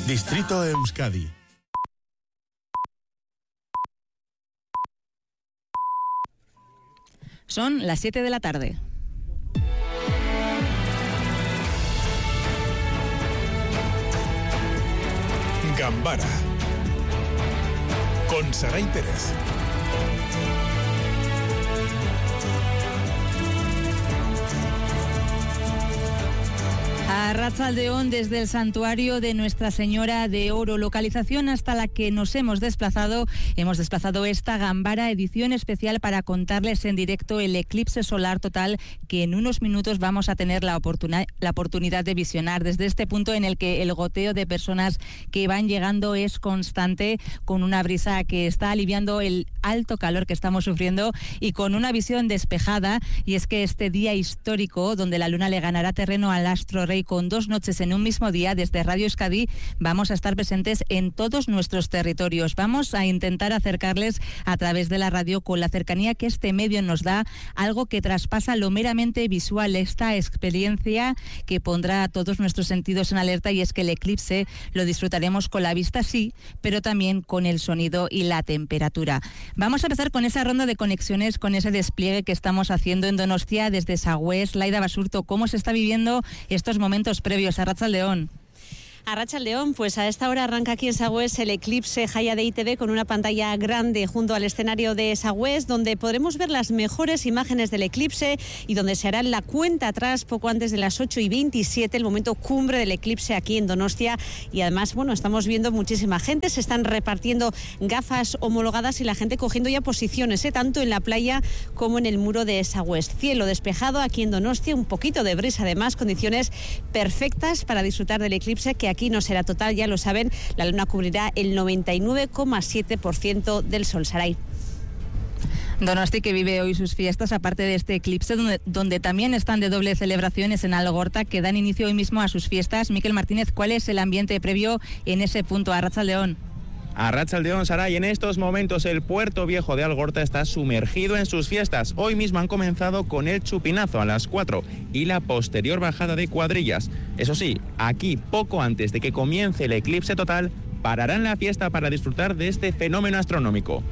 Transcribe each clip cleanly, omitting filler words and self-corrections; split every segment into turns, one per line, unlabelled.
Distrito Euskadi.
Son las 7 de la tarde.
Gambara con Saray Pérez.
Arratsaldeón desde el santuario de Nuestra Señora de Oro, localización hasta la que nos hemos desplazado. Hemos desplazado esta Gambara, edición especial para contarles en directo el eclipse solar total que en unos minutos vamos a tener la oportunidad de visionar desde este punto en el que el goteo de personas que van llegando es constante, con una brisa que está aliviando el alto calor que estamos sufriendo y con una visión despejada. Y es que este día histórico, donde la luna le ganará terreno al astro rey con 2 noches en un mismo día, desde Radio Euskadi vamos a estar presentes en todos nuestros territorios. Vamos a intentar acercarles a través de la radio, con la cercanía que este medio nos da, algo que traspasa lo meramente visual, esta experiencia que pondrá a todos nuestros sentidos en alerta, y es que el eclipse lo disfrutaremos con la vista, sí, pero también con el sonido y la temperatura. Vamos a empezar con esa ronda de conexiones, con ese despliegue que estamos haciendo en Donostia desde Sagüés. Laida Basurto, ¿cómo se está viviendo estos momentos previos a Arratsaldeón?
Arratsaldeón, pues a esta hora arranca aquí en Sagüés el eclipse Jaya de ITV con una pantalla grande junto al escenario de Sagüés, donde podremos ver las mejores imágenes del eclipse y donde se hará la cuenta atrás poco antes de las 8:27, el momento cumbre del eclipse aquí en Donostia. Y además, bueno, estamos viendo muchísima gente, se están repartiendo gafas homologadas y la gente cogiendo ya posiciones, tanto en la playa como en el muro de Sagüés. Cielo despejado aquí en Donostia, un poquito de brisa además, condiciones perfectas para disfrutar del eclipse, que aquí no será total, ya lo saben, la luna cubrirá el 99,7% del sol. Saray.
Donosti, que vive hoy sus fiestas, aparte de este eclipse, donde también están de doble celebraciones en Algorta, que dan inicio hoy mismo a sus fiestas. Miquel Martínez, ¿cuál es el ambiente previo en ese punto? Arratsaldeón.
Arratsaldeón, Saray. En estos momentos el puerto viejo de Algorta está sumergido en sus fiestas. Hoy mismo han comenzado con el chupinazo a las 4 y la posterior bajada de cuadrillas. Eso sí, aquí, poco antes de que comience el eclipse total, pararán la fiesta para disfrutar de este fenómeno astronómico.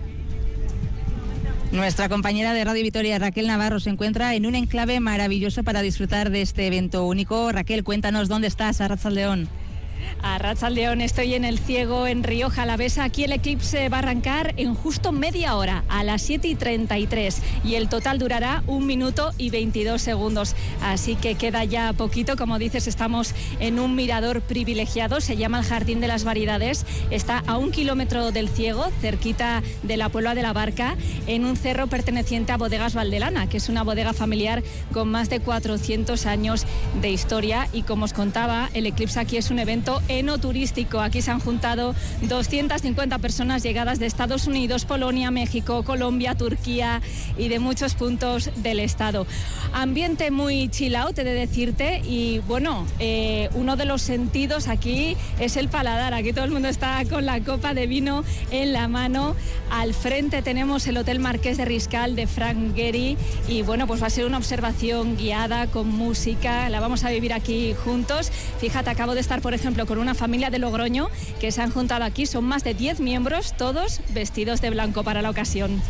Nuestra compañera de Radio Vitoria, Raquel Navarro, se encuentra en un enclave maravilloso para disfrutar de este evento único. Raquel, cuéntanos dónde estás. Arratsaldeón.
Arratsaldeón, estoy en El Ciego, en Rioja Alavesa. Aquí el eclipse va a arrancar en justo media hora, a las 7:33, y el total durará 1 minuto y 22 segundos. Así que queda ya poquito. Como dices, estamos en un mirador privilegiado, se llama el Jardín de las Variedades. Está a 1 kilómetro del Ciego, cerquita de la Puebla de la Barca, en un cerro perteneciente a Bodegas Valdelana, que es una bodega familiar con más de 400 años de historia. Y como os contaba, el eclipse aquí es un evento enoturístico. Aquí se han juntado 250 personas llegadas de Estados Unidos, Polonia, México, Colombia, Turquía y de muchos puntos del estado. Ambiente muy chill out, he de decirte, y bueno, uno de los sentidos aquí es el paladar. Aquí todo el mundo está con la copa de vino en la mano. Al frente tenemos el Hotel Marqués de Riscal de Frank Gehry, y bueno, pues va a ser una observación guiada con música, la vamos a vivir aquí juntos. Fíjate, acabo de estar, por ejemplo, con una familia de Logroño que se han juntado aquí, son más de 10 miembros, todos vestidos de blanco para la ocasión.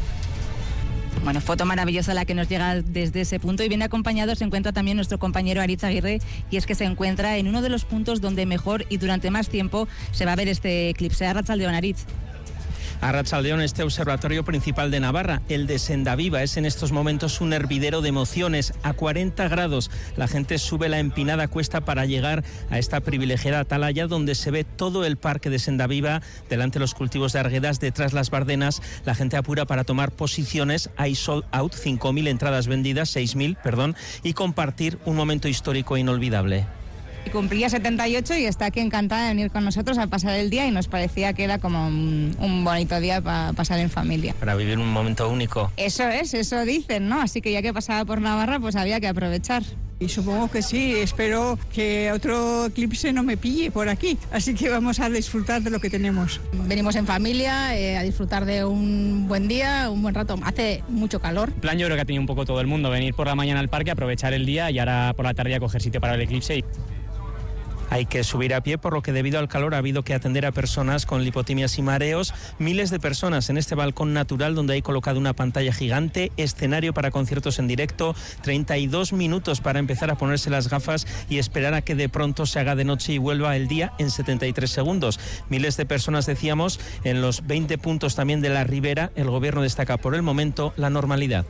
Bueno, foto maravillosa la que nos llega desde ese punto, y bien acompañado se encuentra también nuestro compañero Aritz Aguirre, y es que se encuentra en uno de los puntos donde mejor y durante más tiempo se va a ver este eclipse. Arratsaldeón, Aritz.
Arratsaldeón, este observatorio principal de Navarra, el de Sendaviva, es en estos momentos un hervidero de emociones. A 40 grados la gente sube la empinada cuesta para llegar a esta privilegiada atalaya, donde se ve todo el parque de Sendaviva, delante de los cultivos de Arguedas, detrás las Bardenas. La gente apura para tomar posiciones. Hay sold out, 5.000 entradas vendidas, 6.000, perdón, y compartir un momento histórico e inolvidable.
Cumplía 78 y está aquí encantada de venir con nosotros a pasar el día, y nos parecía que era como un bonito día para pasar en familia.
Para vivir un momento único.
Eso es, eso dicen, ¿no? Así que ya que pasaba por Navarra, pues había que aprovechar.
Y supongo que sí, espero que otro eclipse no me pille por aquí, así que vamos a disfrutar de lo que tenemos.
Venimos en familia a disfrutar de un buen día, un buen rato. Hace mucho calor.
En plan, yo creo que ha tenido un poco todo el mundo, venir por la mañana al parque, aprovechar el día y ahora por la tarde a coger sitio para el eclipse.
Hay que subir a pie, por lo que debido al calor ha habido que atender a personas con lipotimias y mareos. Miles de personas en este balcón natural donde hay colocado una pantalla gigante, escenario para conciertos en directo, 32 minutos para empezar a ponerse las gafas y esperar a que de pronto se haga de noche y vuelva el día en 73 segundos. Miles de personas, decíamos, en los 20 puntos también de la Ribera. El gobierno destaca por el momento la normalidad.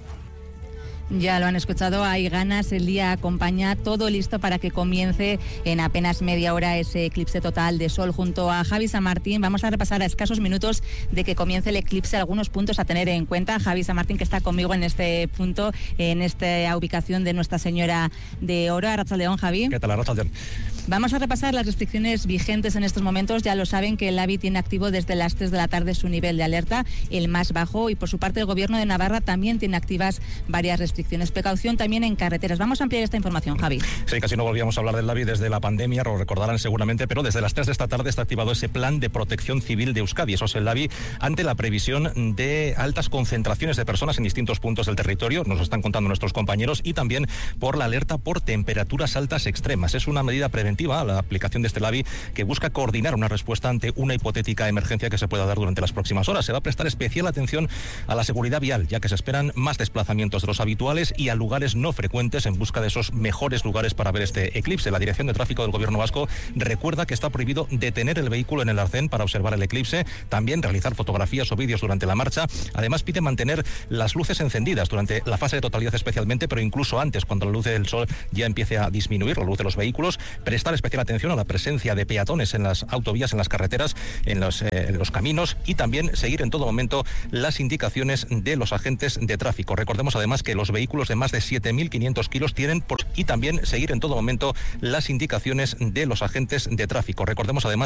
Ya lo han escuchado, hay ganas, el día acompaña, todo listo para que comience en apenas media hora ese eclipse total de sol. Junto a Javi San Martín vamos a repasar a escasos minutos de que comience el eclipse algunos puntos a tener en cuenta. Javi San Martín, que está conmigo en este punto, en esta ubicación de Nuestra Señora de Oro. Arratsaldeón, Javi.
¿Qué tal, Arratsaldeón?
Vamos a repasar las restricciones vigentes en estos momentos. Ya lo saben que el AVI tiene activo desde las 3 de la tarde su nivel de alerta, el más bajo, y por su parte el Gobierno de Navarra también tiene activas varias restricciones. Precaución también en carreteras. Vamos a ampliar esta información, Javi.
Sí, casi no volvíamos a hablar del AVI desde la pandemia, lo recordarán seguramente, pero desde las 3 de esta tarde está activado ese plan de protección civil de Euskadi. Eso es el AVI ante la previsión de altas concentraciones de personas en distintos puntos del territorio, nos lo están contando nuestros compañeros, y también por la alerta por temperaturas altas extremas. Es una medida preventiva, la aplicación de este AVI, que busca coordinar una respuesta ante una hipotética emergencia que se pueda dar durante las próximas horas. Se va a prestar especial atención a la seguridad vial, ya que se esperan más desplazamientos de los habituales y a lugares no frecuentes en busca de esos mejores lugares para ver este eclipse. La Dirección de Tráfico del Gobierno vasco recuerda que está prohibido detener el vehículo en el arcén para observar el eclipse, también realizar fotografías o vídeos durante la marcha. Además, pide mantener las luces encendidas durante la fase de totalidad especialmente, pero incluso antes, cuando la luz del sol ya empiece a disminuir, la luz de los vehículos, prestar especial atención a la presencia de peatones en las autovías, en las carreteras, en los caminos, y también seguir en todo momento las indicaciones de los agentes de tráfico. Recordemos además que los vehículos de más de 7.500 kilos tienen y también seguir en todo momento las indicaciones de los agentes de tráfico. Recordemos además